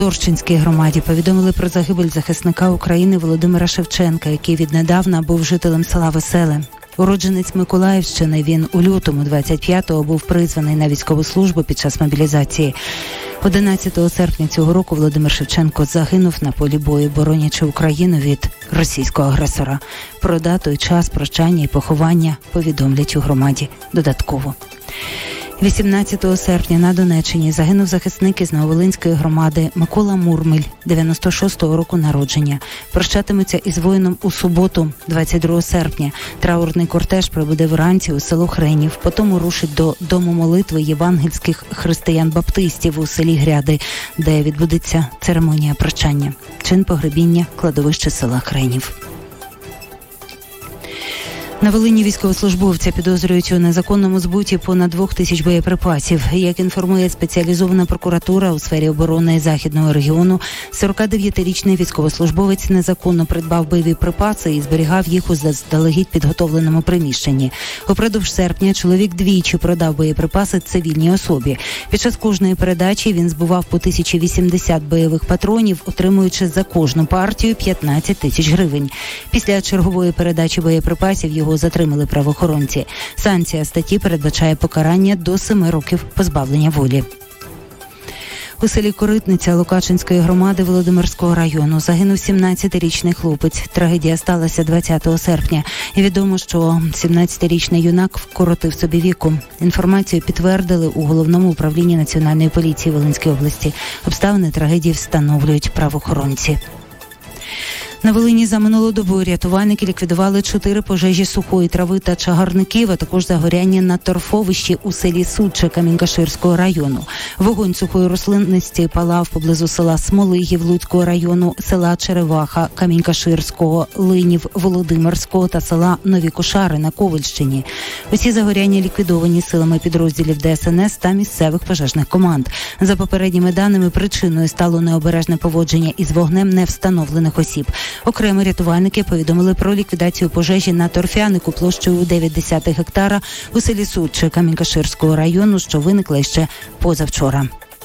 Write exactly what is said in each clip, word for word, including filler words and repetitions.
Торчинській громаді повідомили про загибель захисника України Володимира Шевченка, який віднедавна був жителем села Веселе. Уродженець Миколаївщини, він у лютому двадцять п'ятого був призваний на військову службу під час мобілізації. одинадцятого серпня цього року Володимир Шевченко загинув на полі бою, боронячи Україну від російського агресора. Про дату і час прощання і поховання повідомлять у громаді додатково. вісімнадцятого серпня на Донеччині загинув захисник із Нововолинської громади Микола Мурмель, дев'яносто шостого року народження. Прощатимуться із воїном у суботу, двадцять другого серпня. Траурний кортеж прибуде вранці у село Хренів, потім рушить до Дому молитви євангельських християн-баптистів у селі Гряди, де відбудеться церемонія прощання. Чин погребіння – кладовище села Хренів. На Волині військовослужбовця підозрюють у незаконному збуті понад двох тисяч боєприпасів. Як інформує спеціалізована прокуратура у сфері оборони Західного регіону, сорокадев'ятирічний військовослужбовець незаконно придбав бойові припаси і зберігав їх у заздалегідь підготовленому приміщенні. Упродовж серпня чоловік двічі продав боєприпаси цивільній особі. Під час кожної передачі він збував по тисячі вісімдесят бойових патронів, отримуючи за кожну партію п'ятнадцять тисяч гривень. Після чергової передачі боєприпасів його затримали правоохоронці. Санкція статті передбачає покарання до семи років позбавлення волі. У селі Коритниця Лукачинської громади Володимирського району загинув сімнадцятирічний хлопець. Трагедія сталася двадцятого серпня. І відомо, що сімнадцятирічний юнак вкоротив собі віку. Інформацію підтвердили у Головному управлінні Національної поліції Волинської області. Обставини трагедії встановлюють правоохоронці. На Волині за минулу добу рятувальники ліквідували чотири пожежі сухої трави та чагарників, а також загоряння на торфовищі у селі Сучче Камінь-Каширського району. Вогонь сухої рослинності палав поблизу села Смолигів Луцького району, села Череваха Камінь-Каширського, Линів Володимирського та села Нові Кошари на Ковальщині. Усі загоряння ліквідовані силами підрозділів Де Ес Ен Ес та місцевих пожежних команд. За попередніми даними, причиною стало необережне поводження із вогнем невстановлених осіб. Окремо рятувальники повідомили про ліквідацію пожежі на торфянику площею дев'ять десятих гектара у селі Сучче Камінь-Каширського району, що виникла ще позавчора.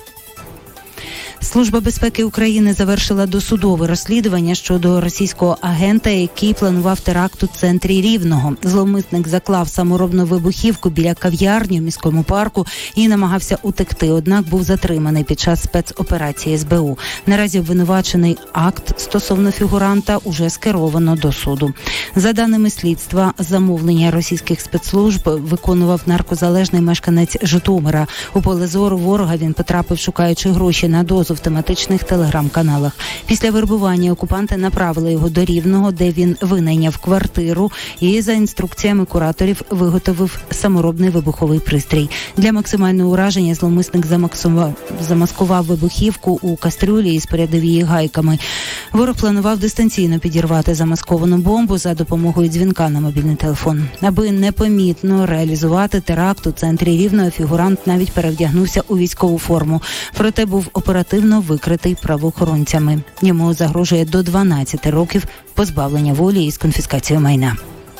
Служба безпеки України завершила досудове розслідування щодо російського агента, який планував теракт у центрі Рівного. Зловмисник заклав саморобну вибухівку біля кав'ярні в міському парку і намагався утекти, однак був затриманий під час спецоперації Ес Бе У. Наразі обвинувачений акт стосовно фігуранта уже скеровано до суду. За даними слідства, замовлення російських спецслужб виконував наркозалежний мешканець Житомира. У поле зору ворога він потрапив, шукаючи гроші на дозу в тематичних телеграм-каналах. Після вербування окупанти направили його до Рівного, де він винайняв квартиру і за інструкціями кураторів виготовив саморобний вибуховий пристрій. Для максимального ураження зловмисник замаксував, замаскував вибухівку у кастрюлі і спорядив її гайками. Ворог планував дистанційно підірвати замасковану бомбу за допомогою дзвінка на мобільний телефон. Аби непомітно реалізувати теракт у центрі Рівного, фігурант навіть перевдягнувся у військову форму. Проте був оперативно викритий правоохоронцями. Йому загрожує до дванадцяти років позбавлення волі із конфіскацією майна.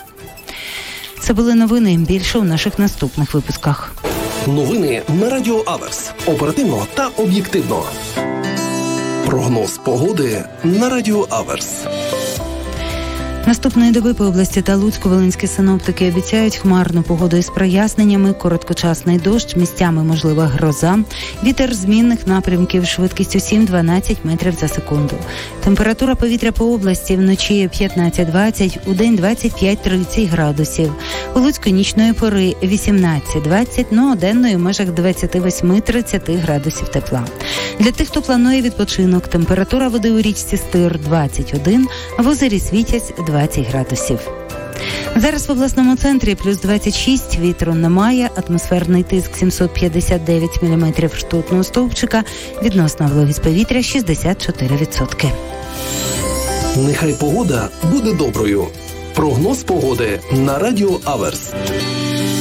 Це були новини. Більше у наших наступних випусках. Новини на Радіо Аверс. Оперативно та об'єктивно. Прогноз погоди на Радіо Аверс. Наступної доби по області та Луцьку волинські синоптики обіцяють хмарну погоду із проясненнями, короткочасний дощ, місцями можлива гроза, вітер змінних напрямків швидкістю сім-дванадцять метрів за секунду. Температура повітря по області вночі п'ятнадцять-двадцять, у день двадцять п'ять-тридцять градусів. У Луцьку нічної пори вісімнадцять-двадцять, ну а денної в межах двадцять вісім-тридцять градусів тепла. Для тих, хто планує відпочинок, температура води у річці Стир двадцять один, в озері Світязь двадцять градусів. Зараз в обласному центрі плюс двадцять шість, вітру немає, атмосферний тиск сімсот п'ятдесят дев'ять міліметрів ртутного стовпчика, відносна вологість повітря шістдесят чотири відсотки. Нехай погода буде доброю. Прогноз погоди на Радіо Аверс.